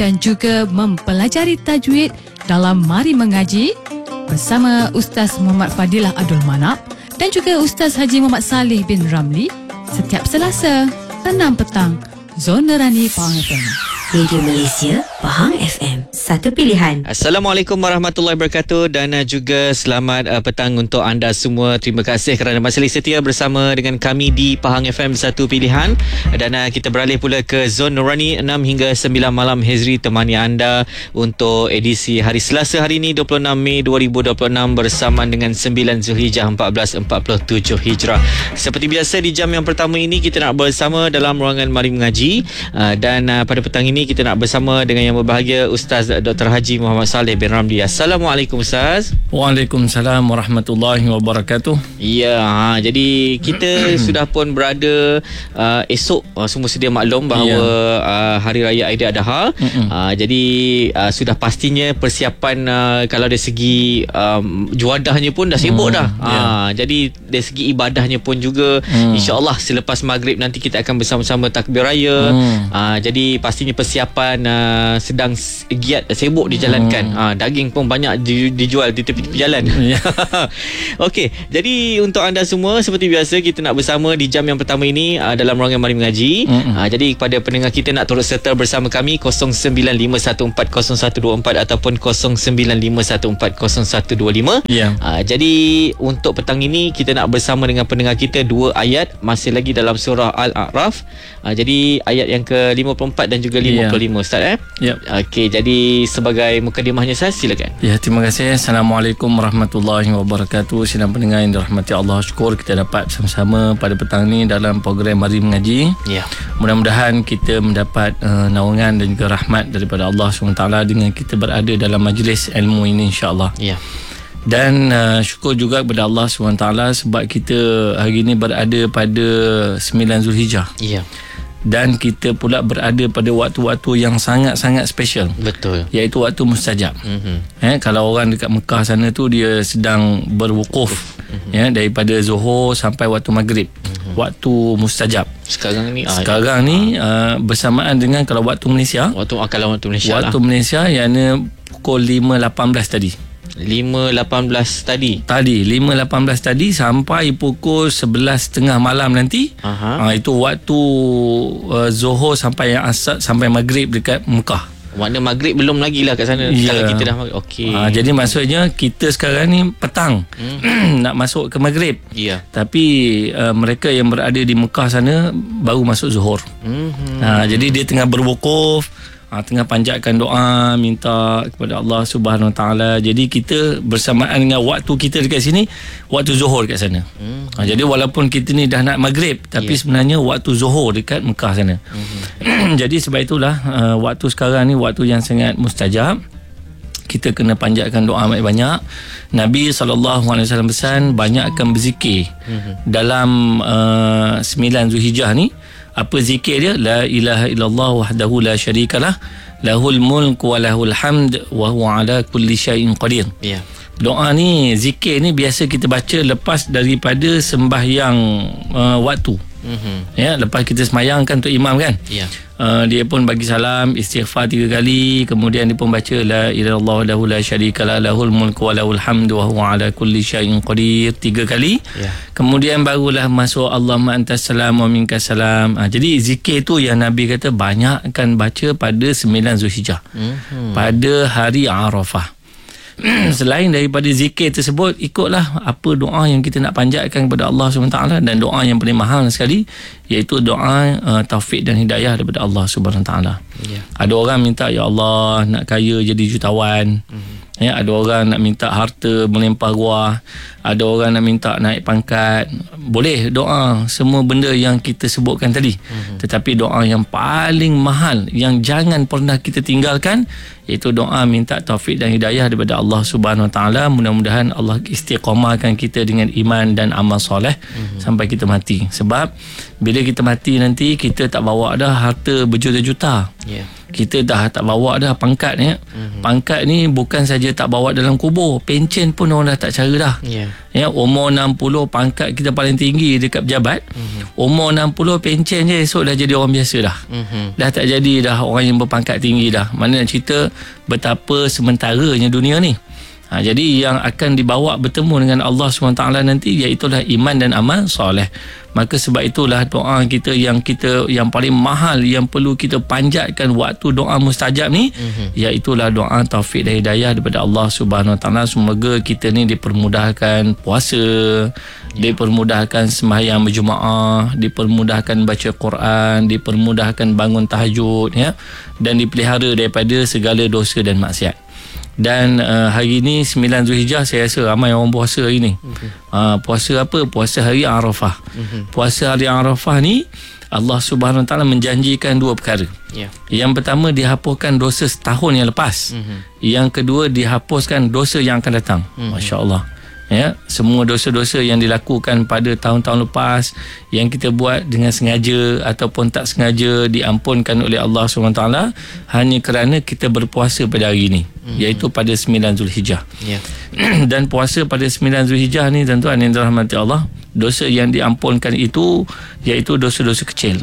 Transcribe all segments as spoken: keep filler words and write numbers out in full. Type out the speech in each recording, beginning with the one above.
dan juga mempelajari tajwid dalam Mari Mengaji bersama Ustaz Muhammad Fadilah Abdul Manap dan juga Ustaz Haji Muhammad Saleh bin Ramli setiap Selasa enam petang. Zona Rani Pahang F M. Radio Malaysia, Pahang F M. Satu pilihan. Assalamualaikum warahmatullahi wabarakatuh dan uh, juga selamat uh, petang untuk anda semua. Terima kasih kerana masih setia bersama dengan kami di Pahang F M Satu Pilihan. Dan uh, kita beralih pula ke Zon Nurani enam hingga sembilan malam. Hezri temani anda untuk edisi hari Selasa hari ini dua puluh enam Mei dua ribu dua puluh enam bersamaan dengan sembilan Zulhijjah empat belas empat puluh tujuh Hijrah. Seperti biasa di jam yang pertama ini kita nak bersama dalam ruangan Mari Mengaji uh, dan uh, pada petang ini kita nak bersama dengan yang berbahagia Ustaz Doktor Haji Muhammad Saleh bin Ramli. Assalamualaikum Ustaz. Waalaikumsalam warahmatullahi wabarakatuh. Ya, ha, jadi kita sudah pun berada uh, esok uh, semua sedia maklum bahawa ya. uh, Hari Raya Aidiladha. Uh, jadi uh, sudah pastinya persiapan uh, kalau dari segi um, juadahnya pun dah sibuk mm, dah. Ya. Uh, jadi dari segi ibadahnya pun juga mm. insya-Allah selepas maghrib nanti kita akan bersama-sama takbir raya. Mm. Uh, jadi pastinya persiapan uh, sedang giat sibuk dijalankan. Hmm. Uh, daging pun banyak di, dijual di tepi-tepi jalan. Yeah. Okey, jadi untuk anda semua seperti biasa kita nak bersama di jam yang pertama ini uh, dalam ruangan Mari Mengaji. Hmm. Uh, jadi kepada pendengar kita nak turut serta bersama kami kosong sembilan lima satu empat kosong satu dua empat ataupun kosong sembilan lima satu empat kosong satu dua lima. Yeah. Uh, jadi untuk petang ini kita nak bersama dengan pendengar kita dua ayat masih lagi dalam surah Al-A'raf. Uh, jadi ayat yang ke lima puluh empat dan juga lima puluh lima. Yeah. Ustaz eh? Yep. Okey, jadi sebagai mukadimahnya saya silakan. Ya, terima kasih. Assalamualaikum warahmatullahi wabarakatuh. Sidang pendengar yang dirahmati Allah, syukur kita dapat bersama-sama pada petang ini dalam program Mari Mengaji. Ya. Mudah-mudahan kita mendapat uh, naungan dan juga rahmat daripada Allah subhanahu wa taala dengan kita berada dalam majlis ilmu ini, insya-Allah. Ya. Dan uh, syukur juga kepada Allah subhanahu wa taala sebab kita hari ini berada pada sembilan Zulhijjah. Ya. Dan kita pula berada pada waktu-waktu yang sangat-sangat special. Betul. Iaitu waktu mustajab. Mm-hmm. Eh, kalau orang dekat Mekah sana tu dia sedang berwukuf, mm-hmm. ya, daripada Zuhur sampai waktu Maghrib. Mm-hmm. Waktu mustajab. Sekarang ni Sekarang ah, ni uh, bersamaan dengan kalau waktu Malaysia. Waktu kalau waktu Malaysia Waktu lah. Malaysia yang pukul lima lapan belas tadi. lima lapan belas tadi Tadi lima lapan belas tadi sampai pukul sebelas tiga puluh malam nanti. ha, Itu waktu uh, Zuhur sampai Asar sampai Maghrib dekat Mekah. Makna Maghrib belum lagi lah kat sana. Ya. Kalau kita dah Maghrib. Okey. Ha, jadi maksudnya kita sekarang ni petang hmm. nak masuk ke Maghrib. Ya. Tapi uh, mereka yang berada di Mekah sana baru masuk Zuhur. hmm. ha, Jadi dia tengah berwukuf, Ha, tengah panjatkan doa minta kepada Allah Subhanahu Wa Taala. Jadi kita bersamaan dengan waktu kita dekat sini waktu Zuhur kat sana. Hmm. Ha, jadi walaupun kita ni dah nak Maghrib tapi yeah. sebenarnya waktu Zuhur dekat Mekah sana. Hmm. Jadi sebab itulah uh, waktu sekarang ni waktu yang sangat mustajab. Kita kena panjatkan doa banyak-banyak. Nabi sallallahu alaihi wasallam pesan banyakkan berzikir hmm. dalam uh, sembilan Zulhijjah ni. Apa zikir dia? La ilaha illallah wahdahu la syarikalah lahul mulku wa lahul hamd wa huwa ala kulli syai'in qadir. Ya. Doa ni, zikir ni biasa kita baca lepas daripada sembahyang uh, waktu. Mm-hmm. Ya, lepas kita semayang kan untuk imam kan. Ya. Uh, dia pun bagi salam, istighfar tiga kali, kemudian dia pun baca la ilaha illallah wahdahu la syarikalah lahul mulku wa lahul hamdu wa huwa ala kulli syai'in qadir tiga kali. Ya. Kemudian barulah masuk Allahumma antas salam wa minkas salam. Ha, jadi zikir tu yang Nabi kata banyakkan baca pada sembilan Zulhijjah. Mm-hmm. Pada hari Arafah. Selain daripada zikir tersebut, ikutlah apa doa yang kita nak panjatkan kepada Allah subhanahu wa taala, dan doa yang paling mahal sekali iaitu doa uh, taufik dan hidayah daripada Allah subhanahu wa taala. Yeah. Ada orang minta, ya Allah nak kaya jadi jutawan. Mm-hmm. Ya, ada orang nak minta harta melimpah ruah, ada orang nak minta naik pangkat. Boleh doa semua benda yang kita sebutkan tadi. Mm-hmm. Tetapi doa yang paling mahal yang jangan pernah kita tinggalkan iaitu doa minta taufik dan hidayah daripada Allah Subhanahu Wa Taala. Mudah-mudahan Allah istiqamahkan kita dengan iman dan amal soleh mm-hmm. sampai kita mati. Sebab bila kita mati nanti kita tak bawa dah harta berjuta-juta. Yeah. kita dah tak bawa dah pangkat ya. Mm-hmm. Pangkat ni bukan saja tak bawa dalam kubur, pencen pun orang dah tak cara dah. Yeah. Ya, umur enam puluh pangkat kita paling tinggi dekat pejabat. Mm-hmm. Umur enam puluh pencen je, esok dah jadi orang biasa dah. Mm-hmm. Dah tak jadi dah orang yang berpangkat tinggi dah. Mana nak cerita betapa sementaranya dunia ni. Ha, jadi yang akan dibawa bertemu dengan Allah subhanahu wa taala nanti iaitulah iman dan amal soleh. Maka sebab itulah doa kita yang kita yang paling mahal yang perlu kita panjatkan waktu doa mustajab ni, mm-hmm. iaitulah doa taufik dan hidayah daripada Allah subhanahu wa taala. Semoga kita ni dipermudahkan puasa, yeah. dipermudahkan sembahyang berjemaah, dipermudahkan baca Quran, dipermudahkan bangun tahajud ya, dan dipelihara daripada segala dosa dan maksiat. Dan uh, hari ni sembilan Zulhijjah, saya rasa ramai orang puasa hari ni. Okay. Uh, puasa apa? Puasa hari Arafah. Mm-hmm. Puasa hari Arafah ni Allah Subhanahu Wa Taala menjanjikan dua perkara. Yeah. Yang pertama, dihapuskan dosa setahun yang lepas. Mm-hmm. Yang kedua, dihapuskan dosa yang akan datang. Mm-hmm. Masya-Allah. Ya, semua dosa-dosa yang dilakukan pada tahun-tahun lepas yang kita buat dengan sengaja ataupun tak sengaja diampunkan oleh Allah subhanahu wa taala hanya kerana kita berpuasa pada hari ini, mm-hmm. iaitu pada sembilan Zulhijjah. Yeah. Dan puasa pada sembilan Zulhijjah ni tuan-tuan yang dirahmati Allah, dosa yang diampunkan itu iaitu dosa-dosa kecil.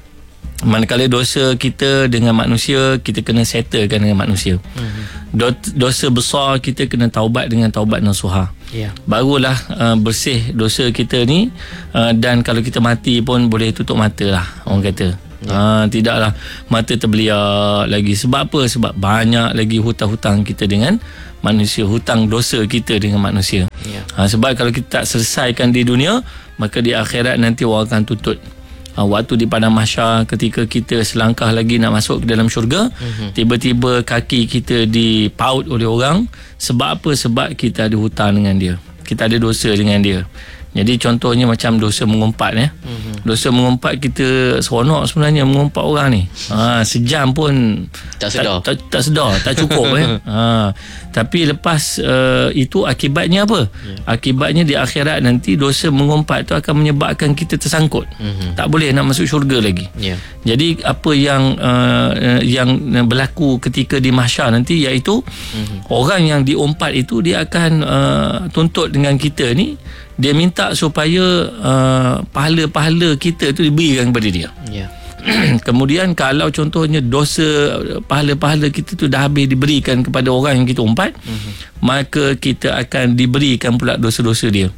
Manakala dosa kita dengan manusia, kita kena settlekan dengan manusia. Mm-hmm. Dosa besar kita kena taubat dengan taubat nasuha. Yeah. Barulah uh, bersih dosa kita ni, uh, dan kalau kita mati pun boleh tutup mata lah, orang kata. Yeah. Uh, tidaklah mata terbeliak lagi. Sebab apa? Sebab banyak lagi hutang-hutang kita dengan manusia, hutang dosa kita dengan manusia. Yeah. Uh, sebab kalau kita tak selesaikan di dunia, maka di akhirat nanti orang akan tuntut. Uh, waktu di padang mahsyar, ketika kita selangkah lagi nak masuk ke dalam syurga, mm-hmm. tiba-tiba kaki kita dipaut oleh orang. Sebab apa? Sebab kita ada hutang dengan dia, kita ada dosa dengan dia. Jadi contohnya macam dosa mengumpat ya. Mm-hmm. Dosa mengumpat, kita seronok sebenarnya mengumpat orang ni. Ha, sejam pun tak sedar. Tak, tak, tak sedar, tak cukup eh. Ha, tapi lepas uh, itu akibatnya apa? Yeah. Akibatnya di akhirat nanti dosa mengumpat tu akan menyebabkan kita tersangkut. Mm-hmm. Tak boleh nak masuk syurga lagi. Yeah. Jadi apa yang uh, yang berlaku ketika di mahsyar nanti iaitu mm-hmm. orang yang diumpat itu dia akan uh, tuntut dengan kita ni. Dia minta supaya uh, pahala-pahala kita tu diberikan kepada dia. Yeah. Kemudian kalau contohnya dosa pahala-pahala kita tu dah habis diberikan kepada orang yang kita umpat, mm-hmm. maka kita akan diberikan pula dosa-dosa dia.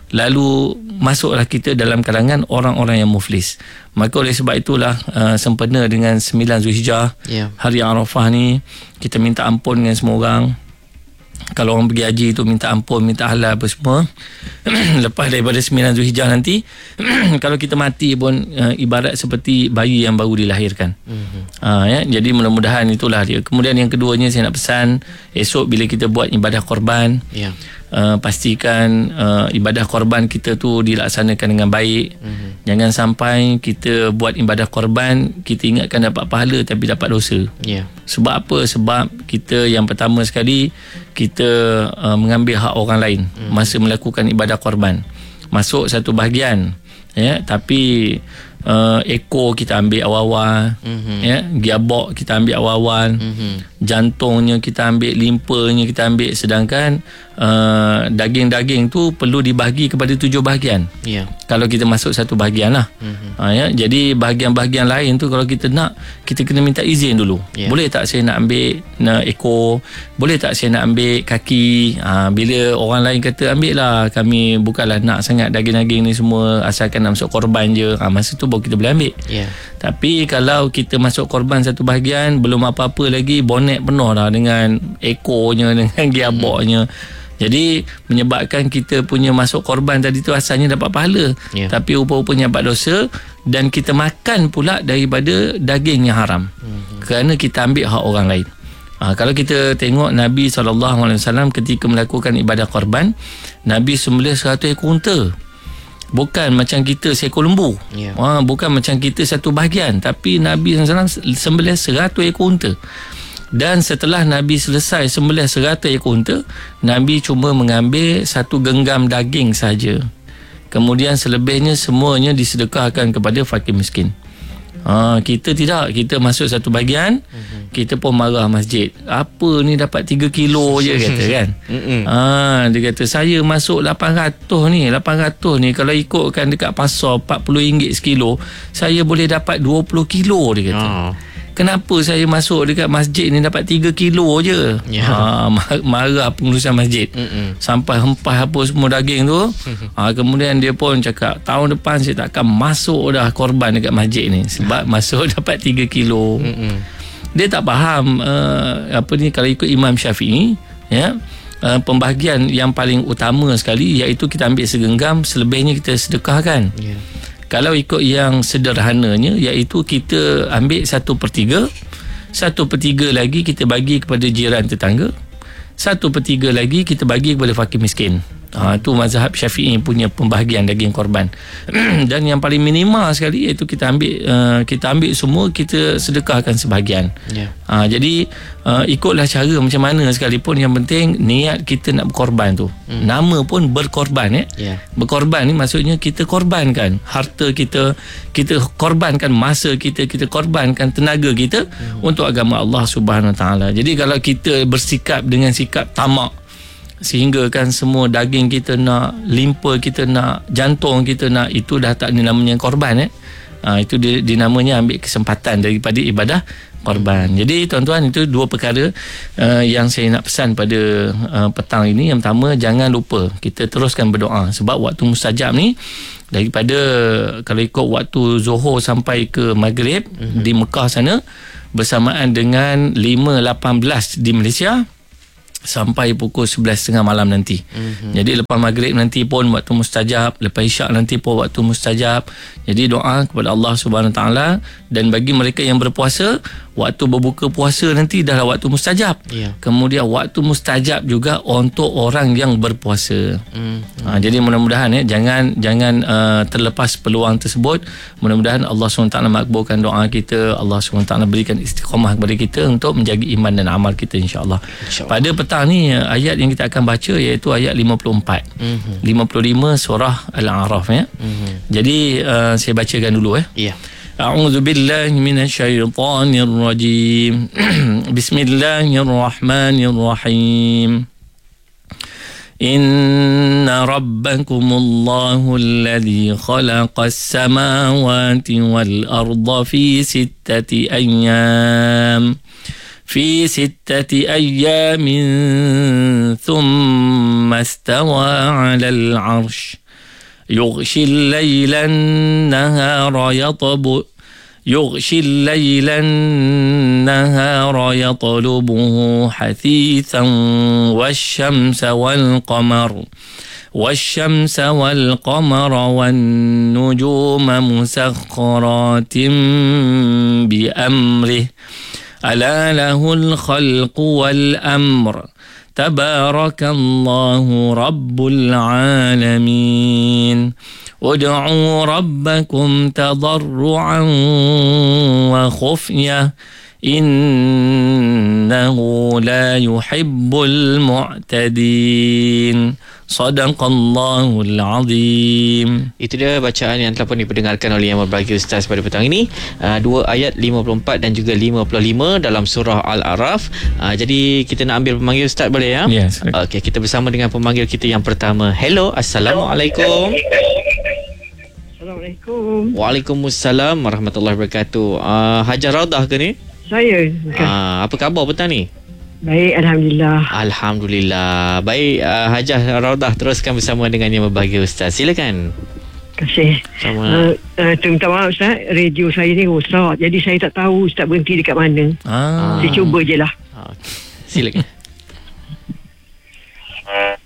Lalu masuklah kita dalam kalangan orang-orang yang muflis. Maka oleh sebab itulah uh, sempena dengan sembilan Zulhijjah, yeah. hari Arafah ni, kita minta ampun dengan semua orang. Kalau orang pergi haji tu minta ampun, minta halal apa semua. Lepas daripada sembilan Zulhijjah nanti kalau kita mati pun uh, ibarat seperti bayi yang baru dilahirkan. Mm-hmm. uh, ya? Jadi mudah-mudahan itulah dia. Kemudian yang keduanya saya nak pesan, esok bila kita buat ibadah korban, yeah. uh, pastikan uh, ibadah korban kita tu dilaksanakan dengan baik. Mm-hmm. Jangan sampai kita buat ibadah korban, kita ingatkan dapat pahala tapi dapat dosa. Yeah. Sebab apa? Sebab kita yang pertama sekali kita uh, mengambil hak orang lain mm. masa melakukan ibadah korban. Masuk satu bahagian ya, tapi uh, ekor kita ambil awal-awal, mm-hmm. ya, gearbox kita ambil awal-awal, mm-hmm. jantungnya kita ambil, limpanya kita ambil, sedangkan uh, daging-daging tu perlu dibahagi kepada tujuh bahagian. Yeah. Kalau kita masuk satu bahagian lah. Mm-hmm. uh, ya, jadi bahagian-bahagian lain tu kalau kita nak, kita kena minta izin dulu. Yeah. Boleh tak saya nak ambil nak ekor? Boleh tak saya nak ambil kaki? Uh, bila orang lain kata ambil lah, kami bukanlah nak sangat daging-daging ni semua, asalkan nak masuk korban je. Uh, masa tu baru kita boleh ambil. Yeah. Tapi kalau kita masuk korban satu bahagian, belum apa-apa lagi, bonet penuh dah dengan ekornya, dengan gearboxnya. Hmm. Jadi menyebabkan kita punya masuk korban tadi tu asalnya dapat pahala, yeah. tapi rupa-rupanya dapat dosa, dan kita makan pula daripada daging yang haram. Hmm. Kerana kita ambil hak orang lain. Ha, kalau kita tengok Nabi sallallahu alaihi wasallam ketika melakukan ibadah korban, Nabi sembelih seratus ekor unta. Bukan macam kita seekor lembu. Yeah. Ha, bukan macam kita satu bahagian, tapi Nabi sallallahu alaihi wasallam sembelih seratus ekor unta. Dan setelah Nabi selesai sembelih seratus ekor unta, Nabi cuma mengambil satu genggam daging saja. Kemudian selebihnya semuanya disedekahkan kepada fakir miskin. Ha, kita tidak, kita masuk satu bahagian, mm-hmm. kita pun marah masjid. Apa ni dapat tiga kilo je kata kan. Mm-hmm. Ha, dia kata saya masuk lapan ratus ni, lapan ratus ni kalau ikutkan dekat pasar empat puluh ringgit sekilo, saya boleh dapat dua puluh kilo dia kata. Oh. Kenapa saya masuk dekat masjid ni dapat tiga kilo je? Yeah. Ha, marah pengurusan masjid. Mm-mm. Sampai hempas apa semua daging tu. Ha, kemudian dia pun cakap, tahun depan saya takkan masuk dah korban dekat masjid ni. Sebab masuk dapat tiga kilo. Mm-mm. Dia tak faham uh, apa ni, kalau ikut Imam Syafi'i, ya, uh, pembahagian yang paling utama sekali iaitu kita ambil segenggam, selebihnya kita sedekahkan. Yeah. Kalau ikut yang sederhananya, iaitu kita ambil satu per tiga, satu per tiga lagi kita bagi kepada jiran tetangga, satu per tiga lagi kita bagi kepada fakir miskin. Ha, itu mazhab Syafi'i punya pembahagian daging korban. Dan yang paling minimal sekali iaitu kita ambil uh, kita ambil semua, kita sedekahkan sebahagian. Yeah. Ha, jadi uh, ikutlah cara macam mana sekalipun, yang penting niat kita nak berkorban tu. Mm. Nama pun berkorban, eh. Yeah. Berkorban ni maksudnya kita korbankan harta kita, kita korbankan masa kita, kita korbankan tenaga kita mm. untuk agama Allah Subhanahu Wa Taala. Jadi kalau kita bersikap dengan sikap tamak, sehingga kan semua daging kita nak, limpa kita nak, jantung kita nak, itu dah tak dinamanya korban, eh. Ha, itu dinamanya ambil kesempatan daripada ibadah korban. Jadi tuan-tuan, itu dua perkara uh, yang saya nak pesan pada uh, petang ini. Yang pertama, jangan lupa kita teruskan berdoa, sebab waktu mustajab ni daripada, kalau ikut waktu Zuhur sampai ke Maghrib mm-hmm. di Mekah sana, bersamaan dengan lima lapan belas di Malaysia, sampai pukul sebelas tiga puluh malam nanti. Mm-hmm. Jadi lepas maghrib nanti pun waktu mustajab, lepas isyak nanti pun waktu mustajab. Jadi doa kepada Allah Subhanahu Wa Taala, dan bagi mereka yang berpuasa, waktu berbuka puasa nanti dah waktu mustajab. Yeah. Kemudian waktu mustajab juga untuk orang yang berpuasa. Mm-hmm. Ha, jadi mudah-mudahan, eh, jangan jangan uh, terlepas peluang tersebut. Mudah-mudahan Allah Subhanahu Wa Taala makbulkan doa kita. Allah Subhanahu Wa Taala berikan istiqamah kepada kita untuk menjaga iman dan amal kita, insya-Allah. Insya-Allah. Pada petang ni ayat yang kita akan baca iaitu ayat lima puluh empat. Mm-hmm. lima puluh lima surah Al-A'raf, ya. Mm-hmm. Jadi uh, saya bacakan dulu, eh. Ya. Yeah. A'udzu billahi minasyaitonir rajim. Bismillahirrahmanirrahim. Inna rabbakumullahu alladhi khalaqas samawati wal arda fi sittati ayyam. في ستة أيام ثم استوى على العرش يغشي الليل النهار يطلب يغشي الليل النهار يطلبه حثيثا والشمس والقمر والشمس والقمر والنجوم مسخرات بأمره ألا له الخلق والأمر تبارك الله رب العالمين ادعوا ربكم تضرعا وخفية إنه لا يحب المعتدين. Sadaqallahul Azim. Itu dia bacaan yang telah pun diperdengarkan oleh Yang Berbahagia Ustaz pada petang ini. Uh, dua ayat lima puluh empat dan juga lima puluh lima dalam surah Al-A'raf. Uh, jadi kita nak ambil pemanggil Ustaz, boleh, ya? Yes. Okey, kita bersama dengan pemanggil kita yang pertama. Hello, Assalamualaikum. Assalamualaikum. Waalaikumsalam warahmatullahi wabarakatuh. Uh, Hajar Raudah ke ni? Saya. Uh, apa khabar petang ni? Baik, Alhamdulillah. Alhamdulillah. Baik, uh, Hajah Raudah, teruskan bersama dengan Yang Berbahagia Ustaz. Silakan. Terima kasih. Sama. Uh, uh, minta maaf Ustaz, radio saya ni rosak. Jadi saya tak tahu Ustaz berhenti dekat mana. Ah. Saya cuba je lah. Okay. Silakan.